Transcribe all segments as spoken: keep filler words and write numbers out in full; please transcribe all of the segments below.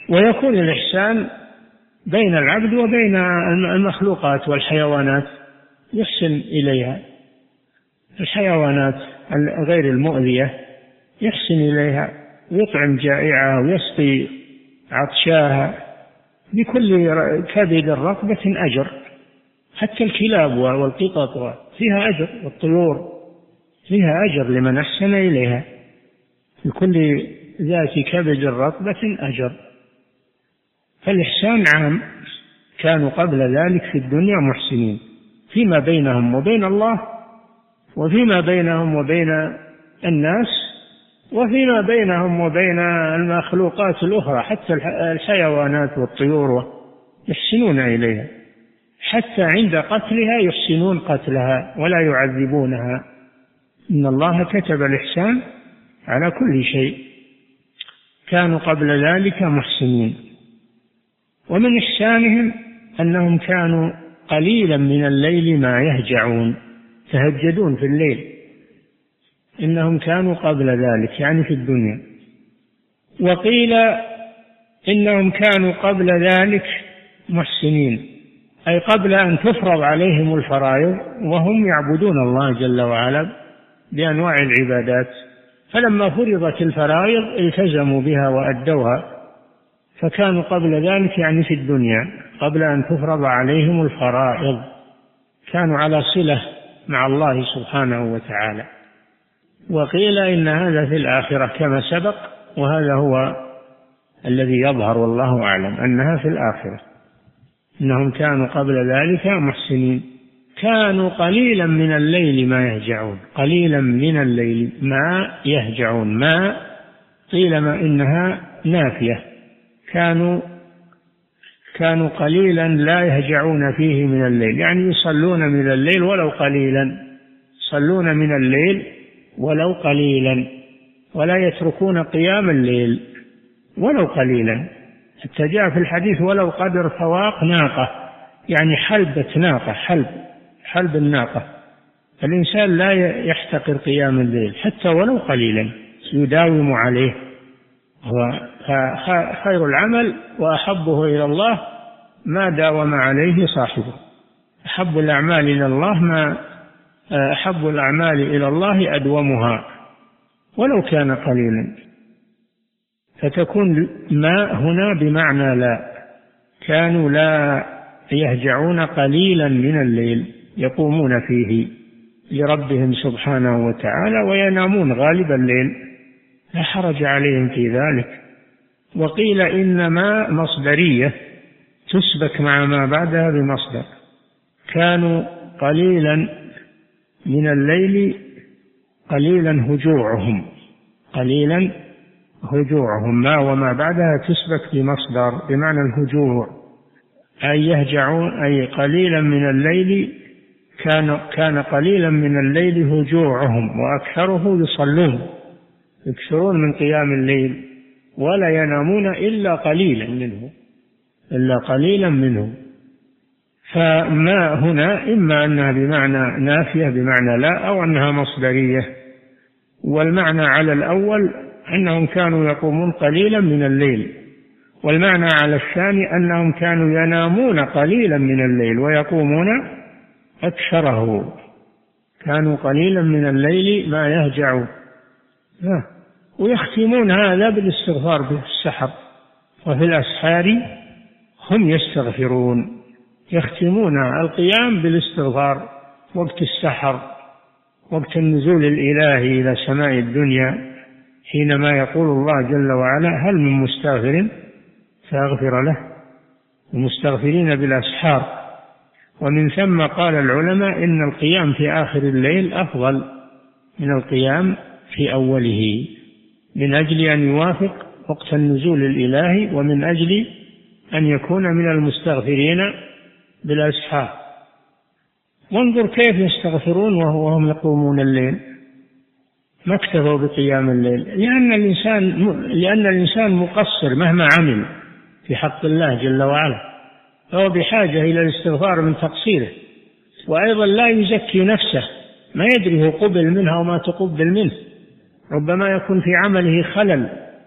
ويكون الإحسان بين العبد وبين المخلوقات والحيوانات، يحسن إليها، الحيوانات غير المؤذية يحسن إليها، يطعم جائعها ويسقي عطشاها، بكل كبد رطبة أجر، حتى الكلاب والقطط فيها أجر، والطيور فيها أجر لمن أحسن إليها، لكل ذات كبد رطبة أجر. فالإحسان عام، كانوا قبل ذلك في الدنيا محسنين فيما بينهم وبين الله، وفيما بينهم وبين الناس، وفيما بينهم وبين المخلوقات الأخرى، حتى الحيوانات والطيور يحسنون إليها، حتى عند قتلها يحسنون قتلها ولا يعذبونها. إن الله كتب الإحسان على كل شيء. كانوا قبل ذلك محسنين. ومن إحسانهم أنهم كانوا قليلا من الليل ما يهجعون، تهجدون في الليل، إنهم كانوا قبل ذلك يعني في الدنيا. وقيل إنهم كانوا قبل ذلك محسنين، أي قبل أن تفرض عليهم الفرائض وهم يعبدون الله جل وعلا بأنواع العبادات، فلما فرضت الفرائض التزموا بها وأدوها، فكانوا قبل ذلك يعني في الدنيا قبل أن تفرض عليهم الفرائض كانوا على صلة مع الله سبحانه وتعالى. وقيل إن هذا في الآخرة كما سبق، وهذا هو الذي يظهر والله أعلم أنها في الآخرة، إنهم كانوا قبل ذلك محسنين. كانوا قليلا من الليل ما يهجعون، قليلا من الليل ما يهجعون، ما قيل ما إنها نافية، كانوا كانوا قليلا لا يهجعون فيه من الليل، يعني يصلون من الليل ولو قليلا، يصلون من الليل ولو قليلا، ولا يتركون قيام الليل ولو قليلا، حتى جاء في الحديث ولو قدر فواق ناقة، يعني حلبة ناقة، حلب حلب الناقة. الإنسان لا يحتقر قيام الليل حتى ولو قليلا، يداوم عليه، خير العمل وأحبه إلى الله ما داوم عليه صاحبه. أحب الأعمال إلى الله ما أحب الأعمال إلى الله أدومها ولو كان قليلا. فتكون ما هنا بمعنى لا، كانوا لا يهجعون قليلا من الليل يقومون فيه لربهم سبحانه وتعالى، وينامون غالب الليل، لا حرج عليهم في ذلك. وقيل إنما مصدرية تسبك مع ما بعدها بمصدر، كانوا قليلا من الليل، قليلا هجوعهم، قليلا هجوعهم، ما وما بعدها تسبك بمصدر بمعنى الهجوع، أي يهجعون، أي قليلا من الليل، كان كان قليلا من الليل هجوعهم، وأكثره يصلون، يكثرون من قيام الليل، ولا ينامون إلا قليلا منه، إلا قليلا منه. فما هنا إما أنها بمعنى نافية بمعنى لا، أو أنها مصدرية. والمعنى على الأول أنهم كانوا يقومون قليلا من الليل، والمعنى على الثاني أنهم كانوا ينامون قليلا من الليل ويقومون أكثره، كانوا قليلا من الليل ما يهجعون. ويختمون هذا بالاستغفار بالسحر، وفي الأسحار هم يستغفرون، يختمون القيام بالاستغفار وقت السحر، وقت النزول الإلهي إلى سماء الدنيا، حينما يقول الله جل وعلا هل من مستغفر فأغفر له، المستغفرين بالأسحار. ومن ثم قال العلماء إن القيام في آخر الليل أفضل من القيام في أوله، من أجل أن يوافق وقت النزول الإلهي، ومن أجل أن يكون من المستغفرين بالأسحار. وانظر كيف يستغفرون وهم يقومون الليل، ما اكتفوا بقيام الليل، لأن الإنسان لأن الإنسان مقصر مهما عمل في حق الله جل وعلا، فهو بحاجة إلى الاستغفار من تقصيره. وأيضا لا يزكي نفسه، ما يدري هو قبل منها وما تقبل منه، ربما يكون في عمله خلل،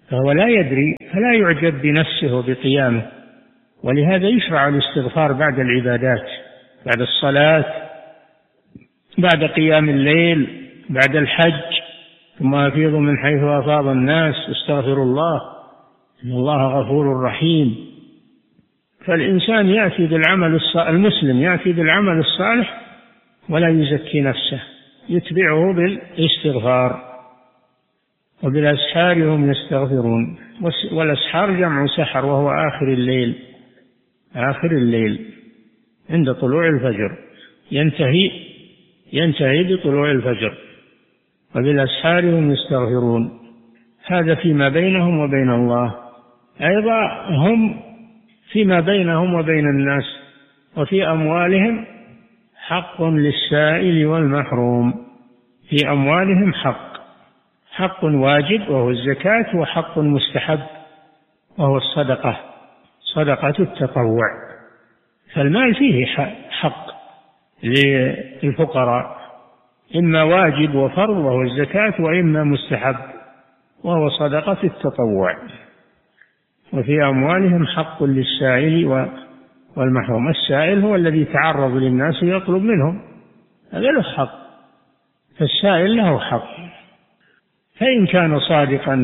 فهو لا يدري فلا يعجب بنفسه وبقيامه. ولهذا يشرع الاستغفار بعد العبادات، بعد الصلاة، بعد قيام الليل، بعد الحج. ثم أفيضوا من حيث أفاض الناس واستغفروا الله إن الله غفور رحيم. فالإنسان يأتي بالعمل الصالح، المسلم يأتي بالعمل الصالح ولا يزكي نفسه، يتبعه بالاستغفار. وبالأسحار هم يستغفرون، والأسحار جمع سحر وهو آخر الليل، آخر الليل عند طلوع الفجر، ينتهي ينتهي بطلوع الفجر. وبالأسحار هم يستغفرون، هذا فيما بينهم وبين الله. أيضا هم فيما بينهم وبين الناس. وفي أموالهم حق للسائل والمحروم، في أموالهم حق، حق واجب وهو الزكاة، وحق مستحب وهو الصدقة، صدقة التطوع. فالمال فيه حق للفقراء، إما واجب وفرض وهو الزكاة، وإما مستحب وهو صدقة التطوع. وفي أموالهم حق للسائل والمحروم. السائل هو الذي يتعرض للناس ويطلب منهم، هذا له حق، فالسائل له حق. فإن كان صادقا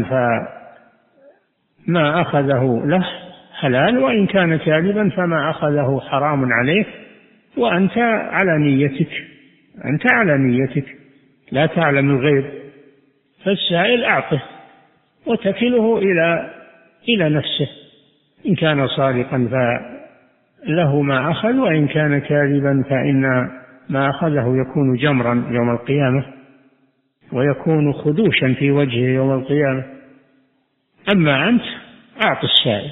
فما أخذه له حلال، وإن كان كاذبا فما أخذه حرام عليه، وأنت على نيتك، أنت على نيتك لا تعلم الغيب. فالسائل أعطه وتكله إلى إلى نفسه، إن كان صادقا فله ما أخذ، وإن كان كاذبا فإن ما أخذه يكون جمرا يوم القيامة، ويكون خدوشا في وجهه يوم القيامة. أما أنت أعط السائل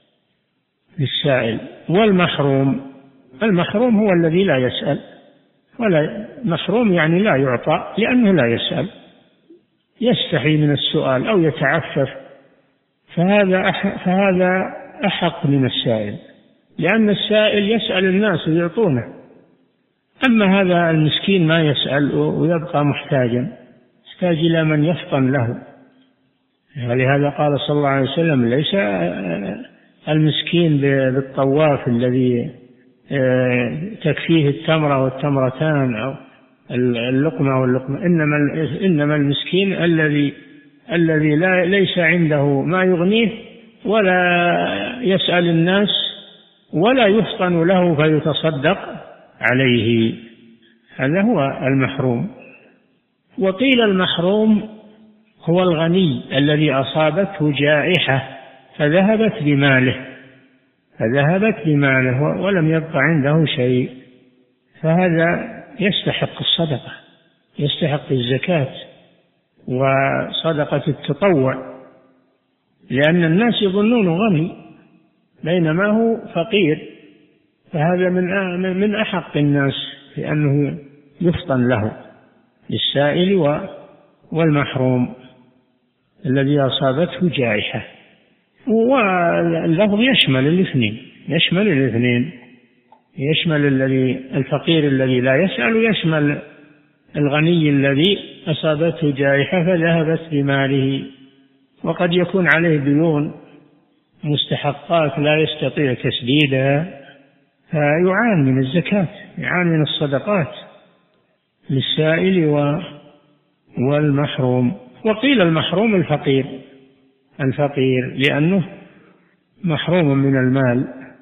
للسائل. والمحروم، المحروم هو الذي لا يسأل، ولا محروم يعني لا يعطى لأنه لا يسأل، يستحي من السؤال أو يتعفف، فهذا فهذا أحق من السائل، لأن السائل يسأل الناس ويعطونه. أما هذا المسكين ما يسأل ويبقى محتاجا، يحتاج إلى من يفطن له. ولهذا قال صلى الله عليه وسلم: ليس المسكين بالطواف الذي تكفيه التمرة والتمرتان أو اللقمة واللقمة، إنما إنما المسكين الذي الذي لا ليس عنده ما يغنيه ولا يسأل الناس ولا يفطن له فيتصدق عليه، هذا هو المحروم. وقيل المحروم هو الغني الذي أصابته جائحة فذهبت بماله فذهبت بماله ولم يبق عنده شيء، فهذا يستحق الصدقة، يستحق الزكاة وصدقة التطوع، لأن الناس يظنونه غني بينما هو فقير، فهذا من من أحق الناس لأنه يفطن له، للسائل والمحروم الذي أصابته جائحة. واللفظ يشمل الاثنين، يشمل الاثنين، يشمل الذي الفقير الذي لا يسأل، ويشمل الغني الذي أصابته جائحة فذهبت بماله. وقد يكون عليه ديون مستحقات لا يستطيع تسديدها فيعان من الزكاة، يعان من الصدقات للسائل والمحروم. وقيل المحروم الفقير الفقير لأنه محروم من المال،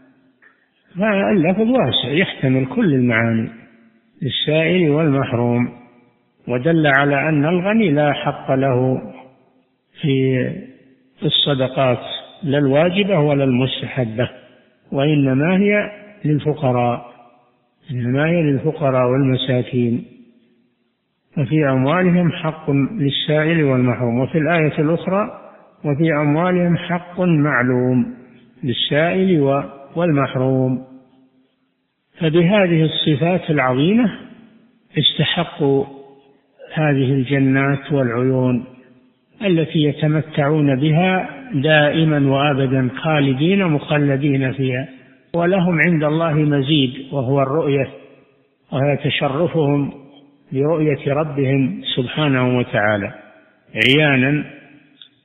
فاللفظ واسع يحتمل كل المعاني للسائل والمحروم، ودل على أن الغني لا حق له في الصدقات لا الواجبة ولا المستحبة، وإنما هي للفقراء إنما هي للفقراء والمساكين. وفي أموالهم حق للسائل والمحروم. وفي الآية الأخرى: وفي أموالهم حق معلوم للسائل والمحروم. فبهذه الصفات العظيمة استحقوا هذه الجنات والعيون التي يتمتعون بها دائما وأبدا، خالدين مخلدين فيها، ولهم عند الله مزيد وهو الرؤية، وهي تشرفهم برؤية ربهم سبحانه وتعالى عيانا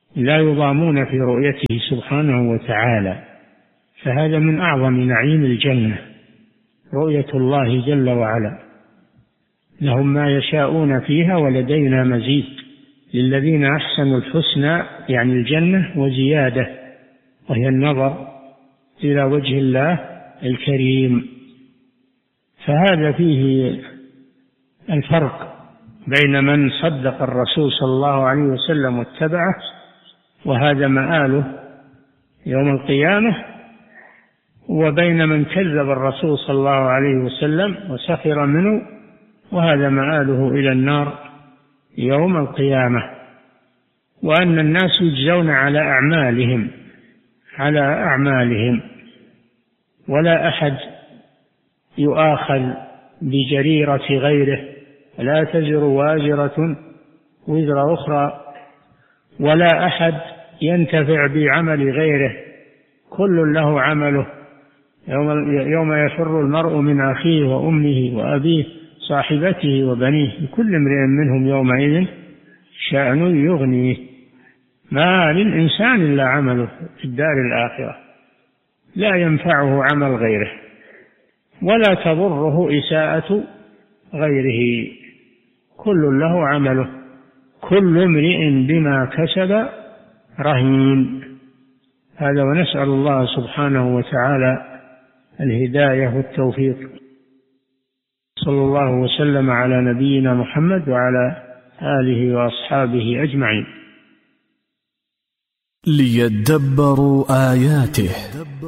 لا يضامون في رؤيته سبحانه وتعالى. فهذا من أعظم نعيم الجنة، رؤية الله جل وعلا. لهم ما يشاءون فيها ولدينا مزيد، للذين أحسنوا الحسنى يعني الجنة وزيادة، وهي النظر إلى وجه الله الكريم. فهذا فيه الفرق بين من صدق الرسول صلى الله عليه وسلم واتبعه، وهذا مآله يوم القيامة، وبين من كذب الرسول صلى الله عليه وسلم وسخر منه، وهذا مآله إلى النار يوم القيامة. وأن الناس يجزون على أعمالهم على أعمالهم ولا أحد يؤاخذ بجريرة غيره، لا تزر وازرة وزر أخرى، ولا أحد ينتفع بعمل غيره، كل له عمله. يوم يفر المرء من أخيه وأمه وأبيه صاحبته وبنيه، لكل امرئ منهم يومئذ شأن يغنيه. ما للإنسان إلا عمله في الدار الآخرة، لا ينفعه عمل غيره ولا تضره إساءة غيره، كل له عمله، كل امرئ بما كسب رهين. هذا، ونسأل الله سبحانه وتعالى الهداية والتوفيق. صلى الله وسلم على نبينا محمد وعلى آله وأصحابه أجمعين. ليدبروا آياته